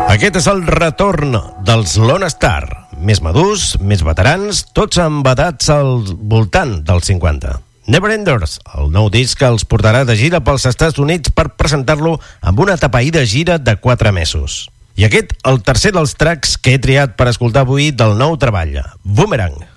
Aquest és el retorn dels Lone Star, més madurs, més veterans, tots amb edats al voltant dels 50. Neverenders, el nou disc que els portarà de gira pels Estats Units per presentar-lo amb una atapeïda gira de 4 mesos. I aquest, el tercer dels tracks que he triat per escoltar avui del nou treball, Boomerang.